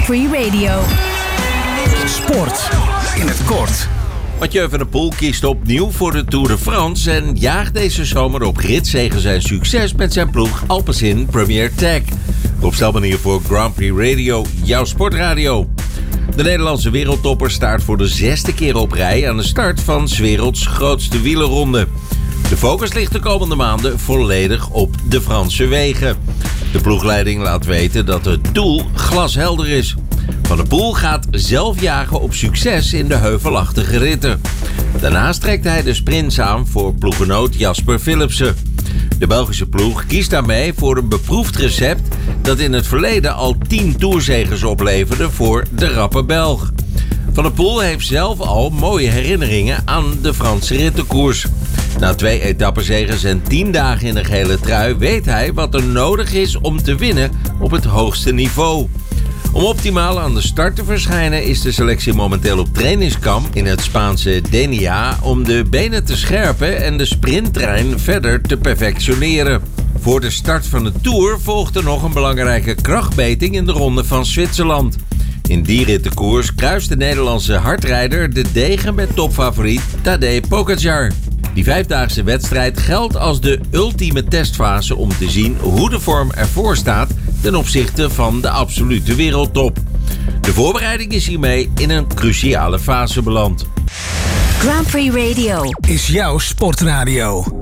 Grand Prix Radio. Sport in het kort. Mathieu van der Poel kiest opnieuw voor de Tour de France en jaagt deze zomer op ritzege zijn succes met zijn ploeg Alpecin Premier Tech. De opstelmanier voor Grand Prix Radio, jouw sportradio. De Nederlandse wereldtopper staart voor de 6e keer op rij aan de start van 's werelds grootste wielerronde. De focus ligt de komende maanden volledig op de Franse wegen. De ploegleiding laat weten dat het doel glashelder is. Van der Poel gaat zelf jagen op succes in de heuvelachtige ritten. Daarnaast trekt hij de sprints aan voor ploeggenoot Jasper Philipsen. De Belgische ploeg kiest daarmee voor een beproefd recept dat in het verleden al 10 toerzegers opleverde voor de rappe Belg. Van der Poel heeft zelf al mooie herinneringen aan de Franse rittenkoers. Na 2 etappezeges en 10 dagen in een gele trui weet hij wat er nodig is om te winnen op het hoogste niveau. Om optimaal aan de start te verschijnen is de selectie momenteel op trainingskamp in het Spaanse Denia om de benen te scherpen en de sprinttrein verder te perfectioneren. Voor de start van de Tour volgt er nog een belangrijke krachtmeting in de ronde van Zwitserland. In die rittenkoers kruist de Nederlandse hardrijder de degen met topfavoriet Tadej Pogačar. Die 5-daagse wedstrijd geldt als de ultieme testfase om te zien hoe de vorm ervoor staat ten opzichte van de absolute wereldtop. De voorbereiding is hiermee in een cruciale fase beland. Grand Prix Radio Is jouw sportradio.